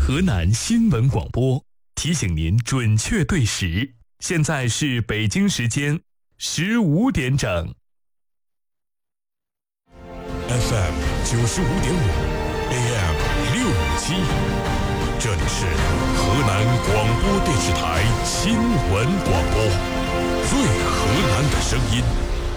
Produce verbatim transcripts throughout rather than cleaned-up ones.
河南新闻广播提醒您准确对时，现在是北京时间十五点整。 F M 九十五点五 ，A M 六五七，这里是河南广播电视台新闻广播，最河南的声音。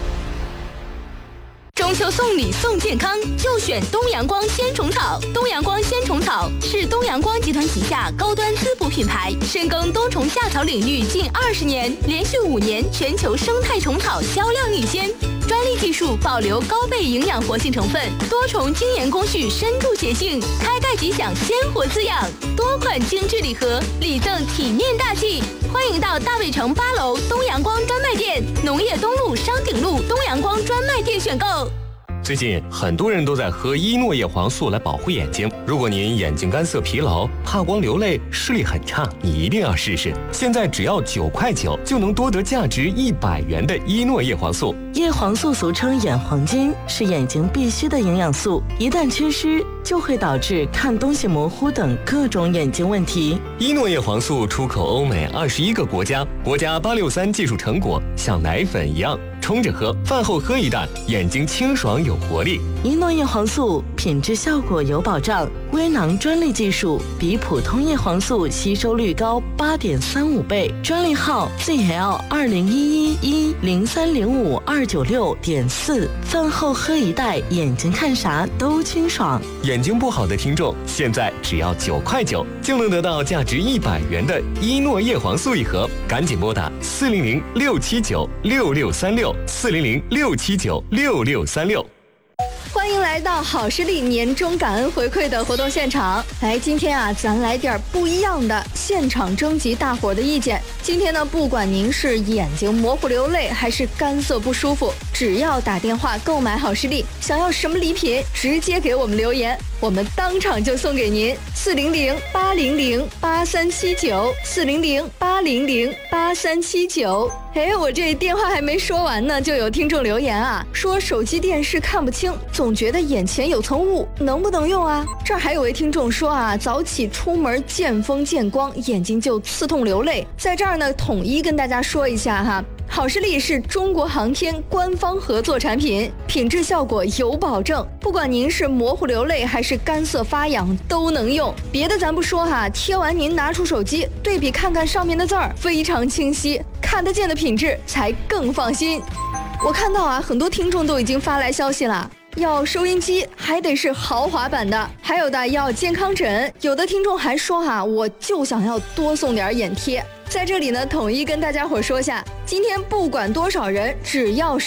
中秋送礼送健康，就选东阳光鲜虫草。东阳光鲜虫草是东阳光集团旗下高端滋补品牌，深耕多虫夏草领域近二十年，连续五年全球生态虫草销量领先。专利技术保留高倍营养活性成分，多重精研工序深度协性，开盖即享鲜活滋养。多款精致礼盒，礼赠体面大气。欢迎到大卫城八楼东阳光专卖店、农业东路商鼎路东阳光专卖店选购。 最近很多人都在喝伊诺叶黄素来保护眼睛。如果您眼睛干涩、疲劳、怕光、流泪、视力很差，你一定要试试。现在只要九块九，就能多得价值一百元的伊诺叶黄素。 叶黄素俗称眼黄金，是眼睛必需的营养素，一旦缺失，就会导致看东西模糊等各种眼睛问题。 伊诺叶黄素出口欧美二十一个国家，国家八六三技术成果，像奶粉一样冲着喝，饭后喝一袋，眼睛清爽有活力。 伊诺叶黄素品质效果有保障，微囊专利技术，比普通叶黄素吸收率高八点三五倍，专利号 Z L 二零一一一零三零五二九六点四。饭后喝一袋，眼睛看啥都清爽。 眼睛不好的听众，现在只要九块九，就能得到价值一百元的伊诺叶黄素一盒，赶紧拨打四零零六七九六六三六四零零六七九六六三六。 欢迎来到好视力年终感恩回馈的活动现场。来，今天啊，咱来点不一样的，现场征集大伙儿的意见。今天呢，不管您是眼睛模糊流泪，还是干涩不舒服，只要打电话购买好视力，想要什么礼品，直接给我们留言，我们当场就送给您。四零零八零零八三七九，四零零八零零八三七九。哎，我这电话还没说完呢，就有听众留言啊，说手机电视看不清，总觉得眼前有层雾，能不能用啊？这儿还有位听众说啊，早起出门见风见光，眼睛就刺痛流泪。在这儿呢，统一跟大家说一下哈。好视力是中国航天官方合作产品，品质效果有保证，不管您是模糊流泪还是干涩发痒都能用。别的咱不说哈，贴完您拿出手机对比看看上面的字儿，非常清晰，看得见的品质才更放心。我看到啊，很多听众都已经发来消息了，要收音机还得是豪华版的，还有的要健康枕，有的听众还说哈、啊，我就想要多送点眼贴。在这里呢，统一跟大家伙说下，今天不管多少人，只要